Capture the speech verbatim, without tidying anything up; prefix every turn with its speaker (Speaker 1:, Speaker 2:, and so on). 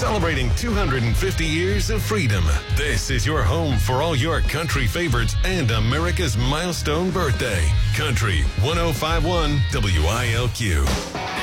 Speaker 1: Celebrating two hundred fifty years of freedom. This is your home for all your country favorites and America's milestone birthday. Country one oh five point one W I L Q.